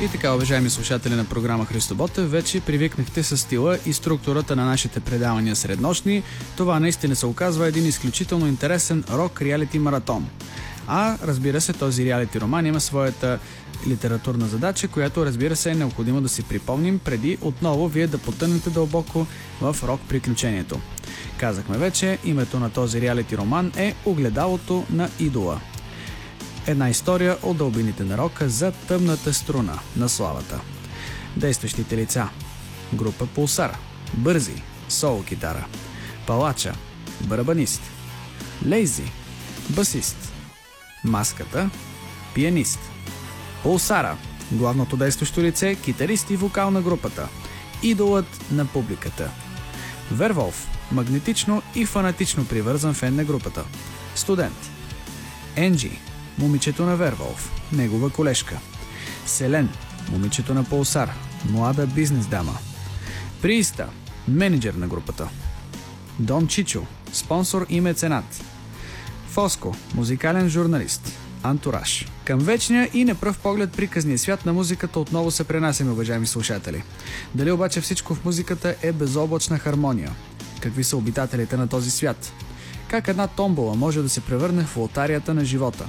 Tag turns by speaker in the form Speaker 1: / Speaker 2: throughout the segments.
Speaker 1: И така, уважаеми слушатели на програма Христо Ботев, вече привикнахте с стила и структурата на нашите предавания среднощни. Това наистина се оказва един изключително интересен рок-реалити маратон. А, разбира се, този реалити роман има своята литературна задача, която, разбира се, е необходимо да си припомним преди отново вие да потънете дълбоко в рок-приключението. Казахме вече, името на този реалити роман е Огледалото на идола. Една история от дълбините на рока за тъмната струна на славата. Действащите лица: група Пулсар, Бързи, соло китара; Палача, барабанист; Лейзи, басист; Маската, пианист; Пулсара, главното действащо лице, китарист и вокал на групата, идолът на публиката; Верволф, магнетично и фанатично привързан фен на групата, студент; Енджи, момичето на Верволф, негова колежка; Селен, момичето на Пулсар, млада бизнес дама; Прииста, менеджер на групата; Дон Чичо, спонсор и меценат; Фоско, музикален журналист; антураж. Към вечния и на пръв поглед приказния свят на музиката отново се пренасяме, уважаеми слушатели. Дали обаче всичко в музиката е безоблачна хармония? Какви са обитателите на този свят? Как една томбола може да се превърне в лотарията на живота?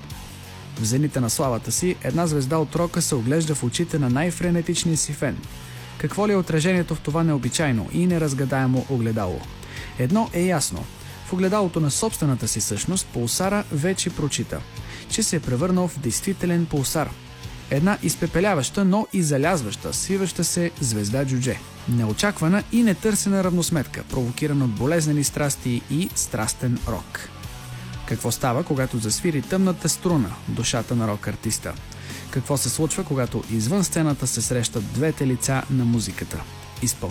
Speaker 1: В зените на славата си, една звезда от рока се оглежда в очите на най-френетичния си фен. Какво ли е отражението в това необичайно и неразгадаемо огледало? Едно е ясно. В огледалото на собствената си същност Пулсара вече прочита, че се е превърнал в действителен пулсар. Една изпепеляваща, но и залязваща, свиваща се звезда джудже. Неочаквана и нетърсена равносметка, провокирана от болезнени страсти и страстен рок. Какво става, когато засвири тъмната струна, душата на рок-артиста? Какво се случва, когато извън сцената се срещат двете лица на музиката?